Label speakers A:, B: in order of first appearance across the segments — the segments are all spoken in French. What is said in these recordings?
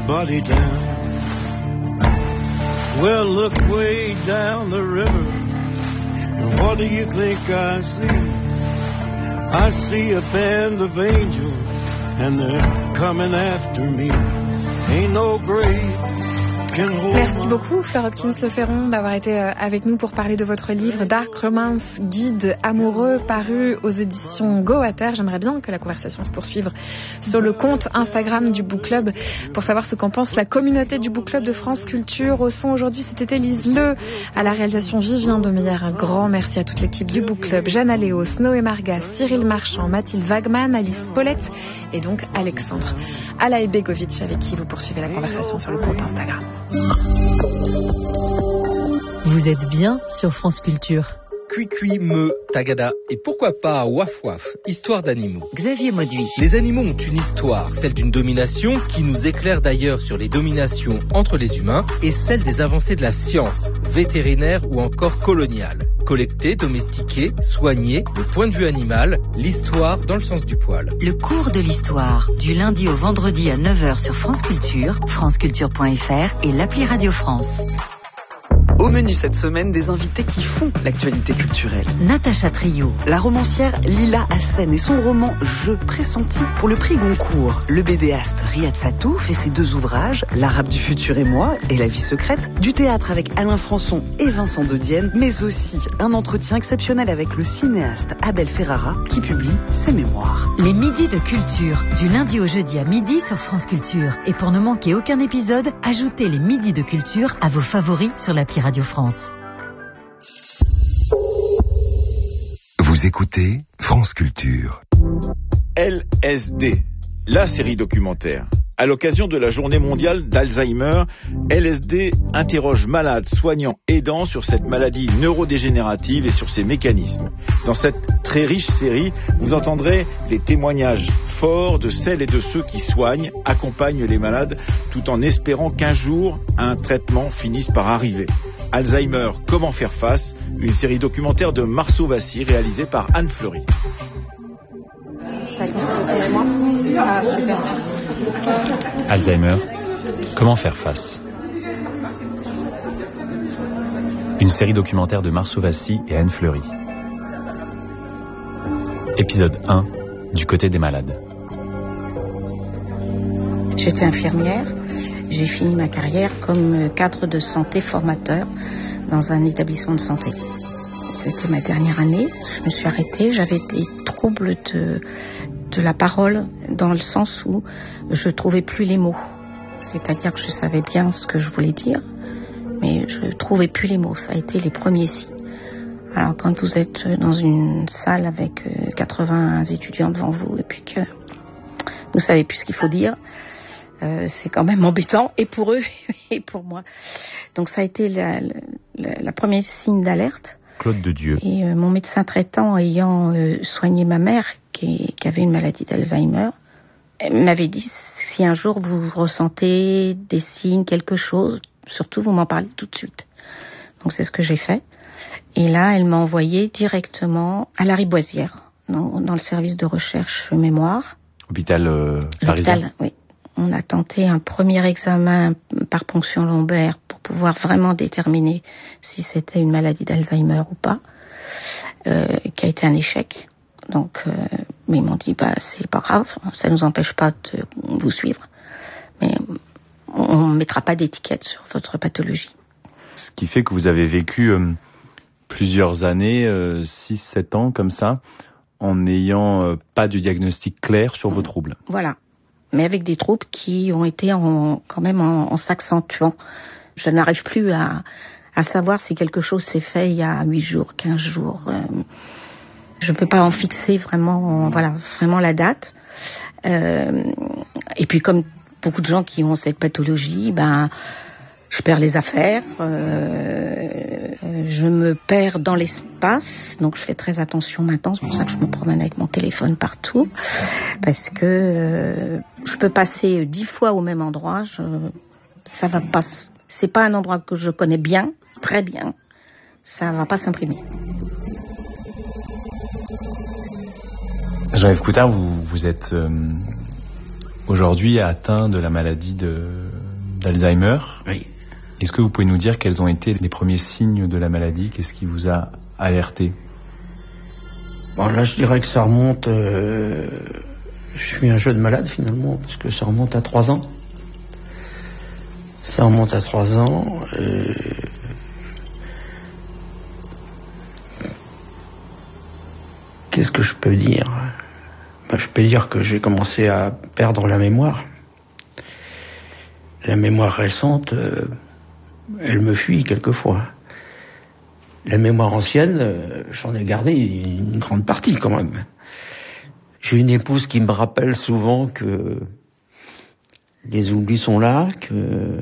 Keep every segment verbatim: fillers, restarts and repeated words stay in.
A: body down. Well, look way down the river. What do you think I see? I see a band of angels, and they're coming after me. Ain't no grave.
B: Merci beaucoup, Fleur Hopkins-Le Ferron, d'avoir été avec nous pour parler de votre livre Dark Romance, guide amoureux, paru aux éditions Goater. J'aimerais bien que la conversation se poursuive sur le compte Instagram du Book Club pour savoir ce qu'en pense la communauté du Book Club de France Culture. Au son aujourd'hui, c'était Élise Le, à la réalisation Vivien Domeyer. Un grand merci à toute l'équipe du Book Club, Jeanne Aléos, Noé Marga, Cyril Marchand, Mathilde Wagman, Alice Paulette et donc Alexandre Alaïbegovic, avec qui vous poursuivez la conversation sur le compte Instagram.
C: Vous êtes bien sur France Culture.
D: Cui-cui, me, tagada et pourquoi pas waf-waf, histoire d'animaux.
C: Xavier Mauduit.
D: Les animaux ont une histoire, celle d'une domination qui nous éclaire d'ailleurs sur les dominations entre les humains et celle des avancées de la science, vétérinaire ou encore coloniale. Collecter, domestiquer, soigner, le point de vue animal, l'histoire dans le sens du poil.
C: Le cours de l'histoire, du lundi au vendredi à neuf heures sur France Culture, franceculture point f r et l'appli Radio France.
E: Au menu cette semaine, des invités qui font l'actualité culturelle.
C: Natacha Trio,
E: la romancière Lila Hassen et son roman Je pressenti pour le prix Goncourt. Le bédéaste Riyad Sattouf fait ses deux ouvrages, L'Arabe du futur et moi et La vie secrète. Du théâtre avec Alain Françon et Vincent de Dienne, mais aussi un entretien exceptionnel avec le cinéaste Abel Ferrara qui publie ses mémoires.
C: Les midis de culture, du lundi au jeudi à midi sur France Culture. Et pour ne manquer aucun épisode, ajoutez les midis de culture à vos favoris sur l'appli Radio France.
F: Vous écoutez France Culture.
G: L S D, la série documentaire. À l'occasion de la journée mondiale d'Alzheimer, L S D interroge malades, soignants, aidants sur cette maladie neurodégénérative et sur ses mécanismes. Dans cette très riche série, vous entendrez les témoignages forts de celles et de ceux qui soignent, accompagnent les malades, tout en espérant qu'un jour, un traitement finisse par arriver. Alzheimer, comment faire face? Une série documentaire de Marceau Vassy réalisée par Anne Fleury.
B: Ça a consultation mémoire. Ah, super.
H: Alzheimer, comment faire face? Une série documentaire de Marceau Vassy et Anne Fleury. Épisode un, du côté des malades.
I: J'étais infirmière. J'ai fini ma carrière comme cadre de santé formateur dans un établissement de santé. C'était ma dernière année. Je me suis arrêtée. J'avais des troubles de, de la parole dans le sens où je trouvais plus les mots. C'est-à-dire que je savais bien ce que je voulais dire, mais je trouvais plus les mots. Ça a été les premiers signes. Alors quand vous êtes dans une salle avec quatre-vingts étudiants devant vous et puis que vous savez plus ce qu'il faut dire, Euh, c'est quand même embêtant, et pour eux et pour moi. Donc ça a été la, la, la première signe d'alerte.
H: Claude de Dieu.
I: Et euh, mon médecin traitant, ayant euh, soigné ma mère, qui, qui avait une maladie d'Alzheimer, m'avait dit, si un jour vous ressentez des signes, quelque chose, surtout vous m'en parlez tout de suite. Donc c'est ce que j'ai fait. Et là, elle m'a envoyé directement à la Riboisière, dans, dans le service de recherche mémoire.
H: Hôpital euh, parisien.
I: L'hôpital, oui. On a tenté un premier examen par ponction lombaire pour pouvoir vraiment déterminer si c'était une maladie d'Alzheimer ou pas, euh, qui a été un échec. Donc, euh, mais ils m'ont dit, bah, c'est pas grave, ça nous empêche pas de vous suivre, mais on ne mettra pas d'étiquette sur votre pathologie.
H: Ce qui fait que vous avez vécu euh, plusieurs années, euh, six sept ans comme ça, en n'ayant euh, pas de diagnostic clair sur vos troubles.
I: Voilà. Mais avec des troubles qui ont été en, quand même en, en s'accentuant. Je n'arrive plus à, à savoir si quelque chose s'est fait il y a huit jours, quinze jours. Euh, je ne peux pas en fixer vraiment, voilà, vraiment la date. Euh, et puis comme beaucoup de gens qui ont cette pathologie, ben, je perds les affaires, euh, je me perds dans l'espace, donc je fais très attention maintenant, c'est pour ça que je me promène avec mon téléphone partout, parce que euh, je peux passer dix fois au même endroit, je, ça va pas, c'est pas un endroit que je connais bien, très bien, ça va pas s'imprimer.
H: Jean-Yves Coutard, vous, vous êtes euh, aujourd'hui atteint de la maladie de d'Alzheimer.
J: Oui.
H: Est-ce que vous pouvez nous dire quels ont été les premiers signes de la maladie? Qu'est-ce qui vous a alerté?
J: Bon, là, je dirais que ça remonte... Euh, je suis un jeune malade, finalement, parce que ça remonte à trois ans. Ça remonte à trois ans. Euh, Qu'est-ce que je peux dire? Ben, je peux dire que j'ai commencé à perdre la mémoire. La mémoire récente, euh, elle me fuit quelquefois. La mémoire ancienne, euh, j'en ai gardé une grande partie quand même. J'ai une épouse qui me rappelle souvent que les oublis sont là, que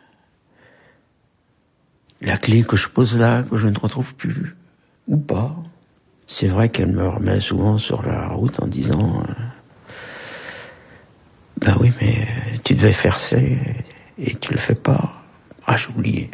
J: la clé que je pose là, que je ne retrouve plus, ou pas. C'est vrai qu'elle me remet souvent sur la route en disant euh, ben oui, mais tu devais faire ça et tu le fais pas. Ah, j'ai oublié.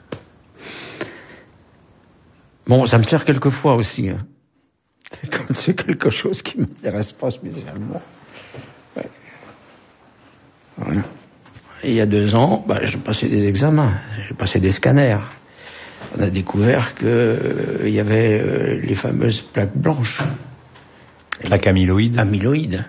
J: Bon, ça me sert quelquefois aussi. Hein. C'est comme c'est quelque chose qui m'intéresse pas spécialement. Ouais. Voilà. Et il y a deux ans, bah, j'ai passé des examens, j'ai passé des scanners. On a découvert que euh, y avait euh, les fameuses plaques blanches.
H: Plaques amyloïdes.
J: Amyloïdes.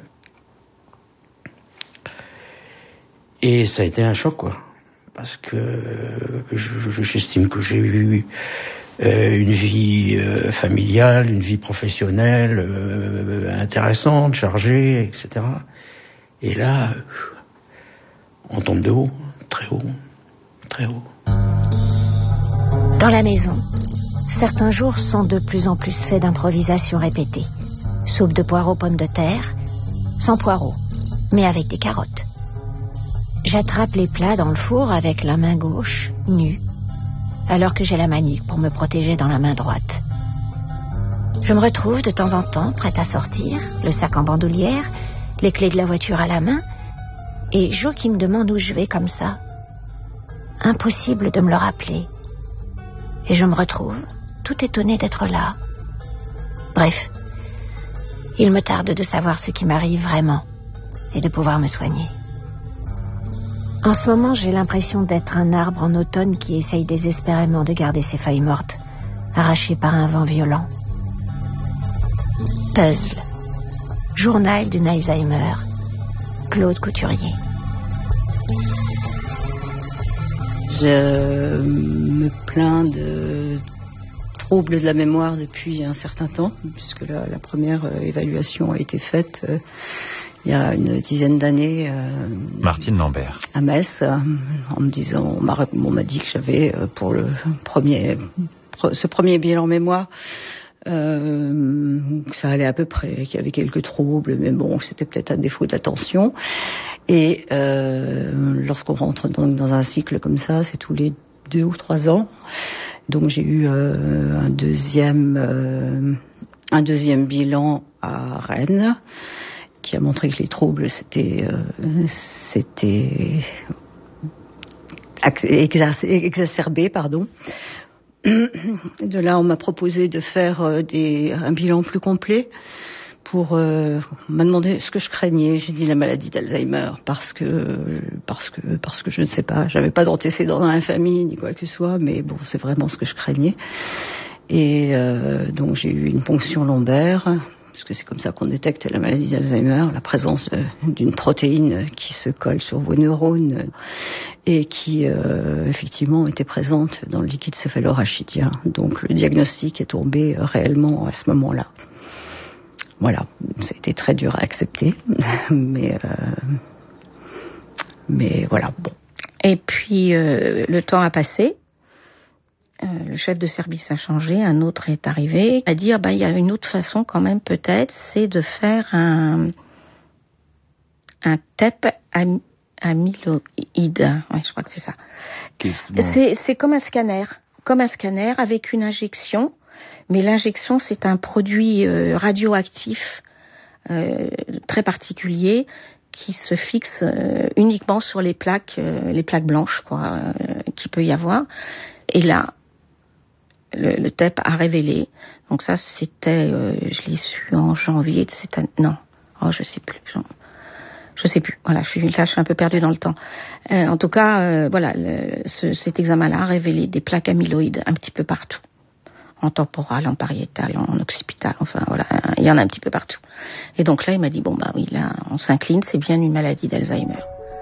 J: Et ça a été un choc, quoi. Parce que euh, je, je, j'estime que j'ai eu euh, une vie euh, familiale, une vie professionnelle euh, intéressante, chargée, et cetera. Et là, euh, on tombe de haut, très haut, très haut.
K: Dans la maison, certains jours sont de plus en plus faits d'improvisations répétées. Soupe de poireaux, pommes de terre, sans poireaux, mais avec des carottes. J'attrape les plats dans le four avec la main gauche, nue, alors que j'ai la manique pour me protéger dans la main droite. Je me retrouve de temps en temps prête à sortir, le sac en bandoulière, les clés de la voiture à la main, et Jo qui me demande où je vais comme ça. Impossible de me le rappeler. Et je me retrouve, tout étonnée d'être là. Bref, il me tarde de savoir ce qui m'arrive vraiment et de pouvoir me soigner. En ce moment, j'ai l'impression d'être un arbre en automne qui essaye désespérément de garder ses feuilles mortes, arrachées par un vent violent. Puzzle. Journal d'une Alzheimer. Claude Couturier.
L: Je me plains de troubles de la mémoire depuis un certain temps, puisque la, la première euh, évaluation a été faite euh, il y a une dizaine d'années. Euh,
H: Martine Lambert.
L: À Metz, euh, en me disant, on m'a, on m'a dit que j'avais euh, pour le premier, pre, ce premier bilan mémoire, euh, que ça allait à peu près, qu'il y avait quelques troubles, mais bon, c'était peut-être un défaut d'attention. Et euh, lorsqu'on rentre donc dans un cycle comme ça, c'est tous les deux ou trois ans. Donc j'ai eu euh, un deuxième euh, un deuxième bilan à Rennes qui a montré que les troubles c'était euh, c'était exacerbé, pardon. De là, on m'a proposé de faire euh, des un bilan plus complet. Pour, euh, on m'a demandé ce que je craignais. J'ai dit la maladie d'Alzheimer parce que, parce que, parce que je ne sais pas. J'avais pas d'antécédents dans la famille ni quoi que ce soit, mais bon, c'est vraiment ce que je craignais. Et euh, donc j'ai eu une ponction lombaire, parce que c'est comme ça qu'on détecte la maladie d'Alzheimer, la présence euh, d'une protéine qui se colle sur vos neurones et qui euh, effectivement était présente dans le liquide céphalorachidien. Donc le diagnostic est tombé euh, réellement à ce moment-là. Voilà, ça a été très dur à accepter, mais euh, mais voilà, bon.
I: Et puis euh, le temps a passé, euh, le chef de service a changé, un autre est arrivé, à dire bah il y a une autre façon quand même peut-être, c'est de faire un un T E P am, amyloïde, ouais, je crois que c'est ça. C'est c'est comme un scanner, comme un scanner avec une injection. Mais l'injection, c'est un produit euh, radioactif euh, très particulier qui se fixe euh, uniquement sur les plaques, euh, les plaques blanches, quoi, euh, qu'il peut y avoir. Et là, le, le T E P a révélé. Donc ça, c'était, euh, je l'ai su en janvier de cette année. Non, oh, je sais plus. Je sais plus. Voilà, je suis là, je suis un peu perdue dans le temps. Euh, en tout cas, euh, voilà, le, ce, cet examen-là a révélé des plaques amyloïdes un petit peu partout, en temporal, en pariétal, en occipital. Enfin, voilà, il y en a un petit peu partout. Et donc là, il m'a dit bon bah oui, là, on s'incline, c'est bien une maladie d'Alzheimer.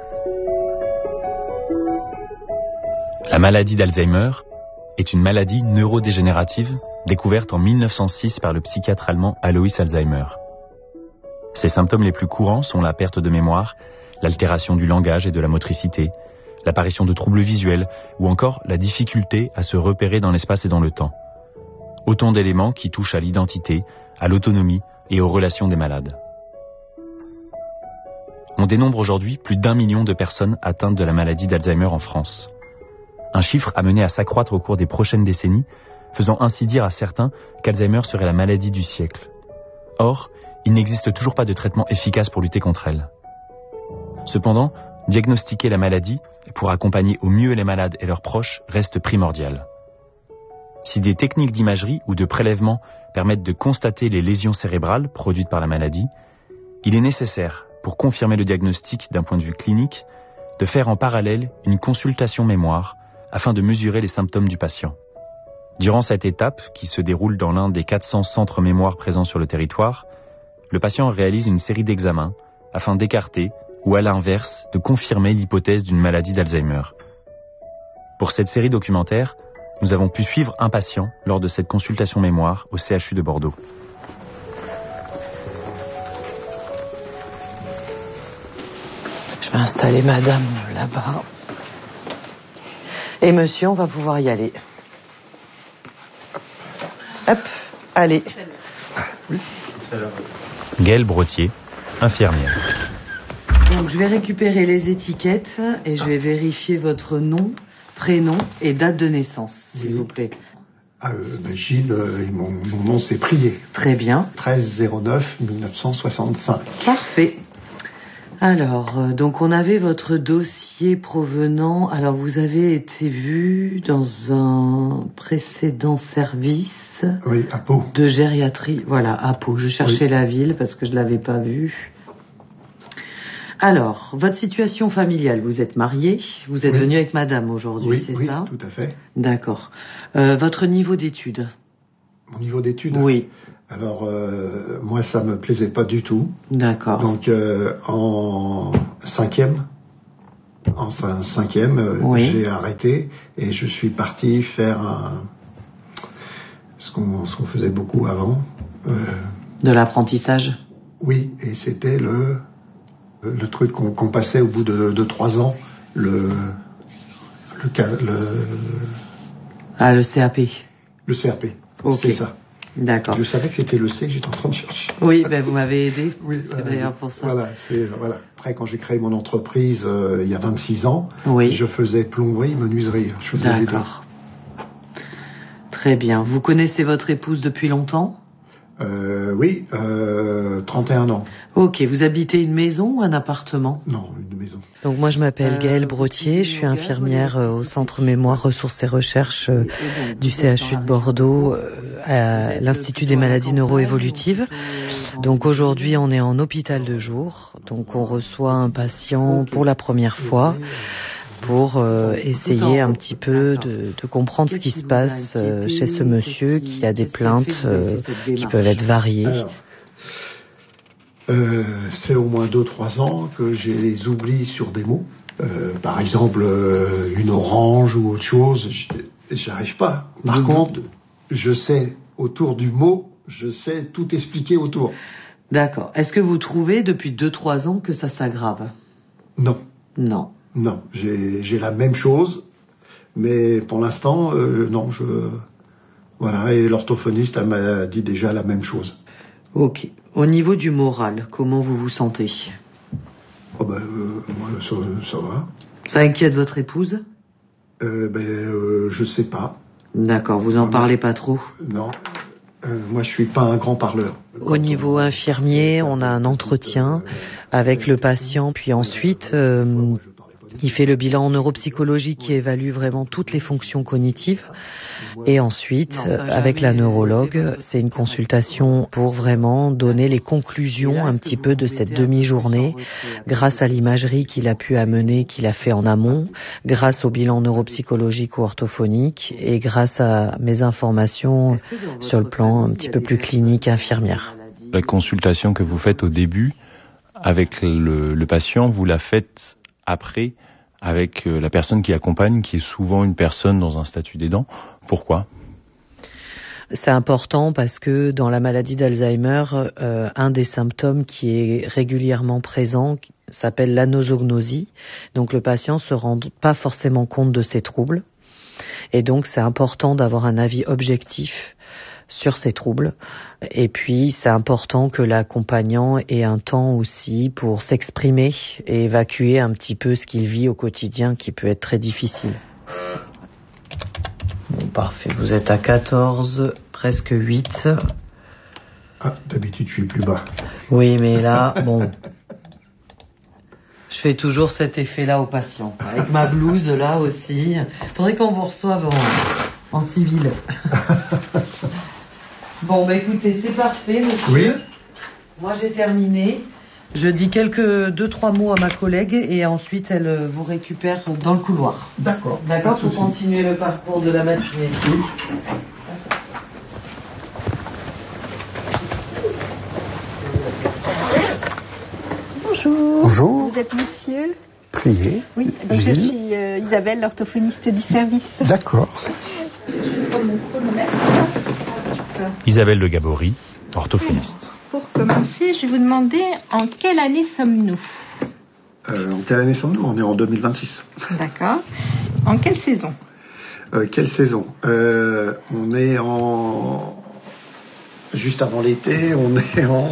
H: La maladie d'Alzheimer est une maladie neurodégénérative découverte en mille neuf cent six par le psychiatre allemand Alois Alzheimer. Ses symptômes les plus courants sont la perte de mémoire, l'altération du langage et de la motricité, l'apparition de troubles visuels ou encore la difficulté à se repérer dans l'espace et dans le temps. Autant d'éléments qui touchent à l'identité, à l'autonomie et aux relations des malades. On dénombre aujourd'hui plus d'un million de personnes atteintes de la maladie d'Alzheimer en France. Un chiffre amené à s'accroître au cours des prochaines décennies, faisant ainsi dire à certains qu'Alzheimer serait la maladie du siècle. Or, il n'existe toujours pas de traitement efficace pour lutter contre elle. Cependant, diagnostiquer la maladie pour accompagner au mieux les malades et leurs proches reste primordial. Si des techniques d'imagerie ou de prélèvement permettent de constater les lésions cérébrales produites par la maladie, il est nécessaire, pour confirmer le diagnostic d'un point de vue clinique, de faire en parallèle une consultation mémoire afin de mesurer les symptômes du patient. Durant cette étape, qui se déroule dans l'un des quatre cents centres mémoire présents sur le territoire, le patient réalise une série d'examens afin d'écarter ou à l'inverse de confirmer l'hypothèse d'une maladie d'Alzheimer. Pour cette série documentaire, nous avons pu suivre un patient lors de cette consultation mémoire au C H U de Bordeaux.
M: Je vais installer madame là-bas. Et monsieur, on va pouvoir y aller. Hop, allez.
H: Oui. Gaëlle Brottier, infirmière.
M: Donc je vais récupérer les étiquettes et je vais vérifier votre nom, prénom et date de naissance, s'il oui. vous plaît.
N: Ah, euh, ben Gilles, euh, mon, mon nom c'est Prié.
M: Très bien.
N: treize zéro neuf mille neuf cent soixante-cinq.
M: Parfait. Alors, euh, donc on avait votre dossier provenant... Alors vous avez été vu dans un précédent service...
N: Oui, à Pau.
M: De gériatrie. Voilà, à Pau. Je cherchais oui. la ville parce que je ne l'avais pas vue. Alors, votre situation familiale, vous êtes marié, vous êtes oui. venu avec madame aujourd'hui,
N: oui,
M: c'est
N: oui,
M: ça?
N: Oui, tout à fait.
M: D'accord. Euh, votre niveau d'études?
N: Mon niveau d'études?
M: Oui.
N: Alors, euh, moi, ça me plaisait pas du tout.
M: D'accord.
N: Donc, euh, en cinquième, en cinquième, euh, oui. j'ai arrêté et je suis parti faire un, ce qu'on ce qu'on faisait beaucoup avant.
M: Euh, de l'apprentissage?
N: Oui, et c'était le le truc qu'on qu'on passait au bout de, de trois ans, le le, le
M: ah le C A P.
N: Le C A P.
M: Okay.
N: C'est ça.
M: D'accord.
N: Je savais que c'était le C que j'étais en train de chercher.
M: Oui, ben vous m'avez aidé.
N: Oui,
M: c'est
N: voilà,
M: d'ailleurs pour ça.
N: Voilà, c'est voilà. Après, quand j'ai créé mon entreprise euh, il y a vingt-six ans,
M: oui.
N: je faisais plomberie, menuiserie. Je faisais
M: D'accord. Très bien. Vous connaissez votre épouse depuis longtemps?
N: Euh, oui, euh, trente et un ans.
M: Ok, vous habitez une maison ou un appartement?
N: Non, une maison.
M: Donc moi je m'appelle Gaëlle Brottier, je suis infirmière au Centre Mémoire, Ressources et Recherches du C H U de Bordeaux à l'Institut des maladies neuroévolutives. Donc aujourd'hui on est en hôpital de jour, donc on reçoit un patient pour la première fois pour euh, essayer un petit peu de, de comprendre ce qui se passe euh, chez ce monsieur qui a des plaintes euh, qui peuvent être variées.
N: Alors, euh, c'est au moins deux trois ans que j'ai les oublis sur des mots. Euh, par exemple, euh, une orange ou autre chose, j'arrive pas. Par mmh. contre, je sais autour du mot, je sais tout expliquer autour.
M: D'accord. Est-ce que vous trouvez depuis deux trois ans que ça s'aggrave?
N: Non.
M: Non.
N: Non, j'ai, j'ai la même chose, mais pour l'instant, euh, non, je... Voilà, et l'orthophoniste, elle m'a dit déjà la même chose.
M: Ok. Au niveau du moral, comment vous vous sentez?
N: Oh ben, euh, moi, ça, ça va.
M: Ça inquiète votre épouse?
N: euh, Ben, euh, je sais pas.
M: D'accord, vous en parlez pas trop?
N: Non. Euh, moi, je suis pas un grand parleur.
M: Au niveau infirmier, on a un entretien avec le patient, puis ensuite... Euh, Il fait le bilan neuropsychologique qui évalue vraiment toutes les fonctions cognitives. Et ensuite, avec la neurologue, c'est une consultation pour vraiment donner les conclusions un petit peu de cette demi-journée grâce à l'imagerie qu'il a pu amener, qu'il a fait en amont, grâce au bilan neuropsychologique ou orthophonique et grâce à mes informations sur le plan un petit peu plus clinique infirmière.
H: La consultation que vous faites au début avec le, le patient, vous la faites après avec la personne qui accompagne, qui est souvent une personne dans un statut d'aidant. Pourquoi ?
M: C'est important parce que dans la maladie d'Alzheimer, euh, un des symptômes qui est régulièrement présent s'appelle l'anosognosie. Donc le patient se rend pas forcément compte de ses troubles. Et donc c'est important d'avoir un avis objectif sur ces troubles. Et puis c'est important que l'accompagnant ait un temps aussi pour s'exprimer et évacuer un petit peu ce qu'il vit au quotidien qui peut être très difficile. Bon, parfait, vous êtes à quatorze, presque huit.
N: Ah, d'habitude je suis plus bas.
M: Oui, mais là, bon... Je fais toujours cet effet-là aux patients. Avec ma blouse, là aussi. Faudrait qu'on vous reçoive en, en civil. Bon, bah écoutez, c'est parfait, monsieur.
N: Oui.
M: Moi, j'ai terminé. Je dis quelques deux, trois mots à ma collègue et ensuite, elle vous récupère dans le couloir.
N: D'accord.
M: D'accord, pour continuer le parcours de la matinée.
N: Oui.
O: Bonjour.
N: Bonjour.
O: Vous êtes monsieur ?
N: Priez.
O: Oui, donc
N: Gilles.
O: je suis euh, Isabelle, l'orthophoniste du service.
N: D'accord.
O: Je prends mon chronomètre.
H: Isabelle Le Gabory, orthophoniste.
O: Pour commencer, je vais vous demander en quelle année sommes-nous ?
N: Euh, en quelle année sommes-nous ? On est en deux mille vingt-six.
O: D'accord. En quelle saison ?
N: euh, Quelle saison euh, On est en... Juste avant l'été, on est en...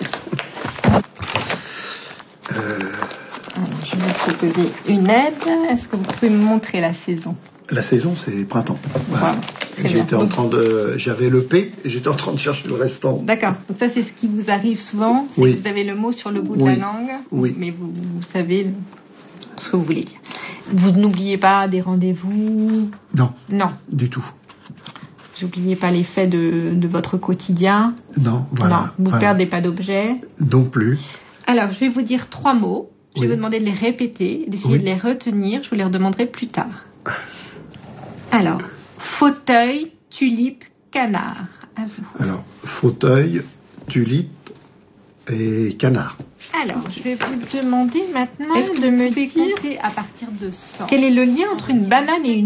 N: euh...
O: Alors, je vais vous proposer une aide. Est-ce que vous pouvez me montrer la saison ?
N: La saison, c'est printemps.
O: Voilà. Très bien.
N: J'étais en train de... J'avais le P et j'étais en train de chercher le restant.
O: D'accord. Donc ça, c'est ce qui vous arrive souvent. C'est
N: Oui.
O: que vous avez le mot sur le bout
N: Oui.
O: de la langue.
N: Oui.
O: Mais vous, vous savez ce que vous voulez dire. Vous n'oubliez pas des rendez-vous ?
N: Non.
O: Non.
N: Du tout.
O: Vous n'oubliez pas les faits de, de votre quotidien ?
N: Non, voilà.
O: Non. Vous
N: Voilà.
O: perdez pas d'objets ?
N: Non plus.
O: Alors, je vais vous dire trois mots. Je vais
N: Oui.
O: vous demander de les répéter, d'essayer
N: Oui.
O: de les retenir. Je vous les redemanderai plus tard. Alors, fauteuil, tulipe, canard. À vous.
N: Alors, fauteuil, tulipe et canard.
O: Alors, je vais vous demander maintenant de me dire à partir de cent. Quel est le lien entre une banane et une